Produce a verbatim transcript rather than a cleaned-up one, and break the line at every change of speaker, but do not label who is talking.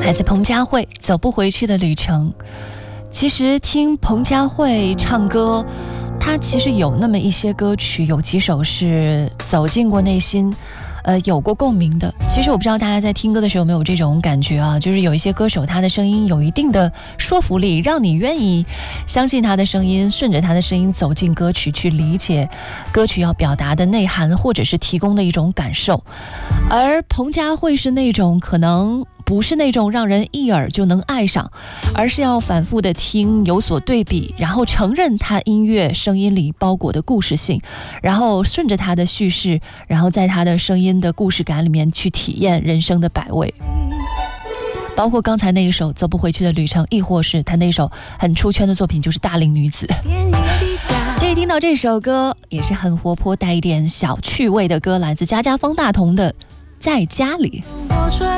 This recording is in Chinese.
来自彭佳慧《走不回去的旅程》。其实听彭佳慧唱歌，她其实有那么一些歌曲，有几首是走进过内心，呃，有过共鸣的。其实我不知道大家在听歌的时候有没有这种感觉啊，就是有一些歌手他的声音有一定的说服力，让你愿意相信他的声音，顺着他的声音走进歌曲，去理解歌曲要表达的内涵，或者是提供的一种感受。而彭佳慧是那种可能不是那种让人一耳就能爱上，而是要反复的听，有所对比，然后承认他音乐声音里包裹的故事性，然后顺着他的叙事，然后在他的声音的故事感里面去体验人生的百味。包括刚才那一首《走不回去的旅程》，亦或是他那首很出圈的作品就是《大龄女子》。这一听到这首歌也是很活泼带一点小趣味的歌，来自佳佳方大同的《在家里》。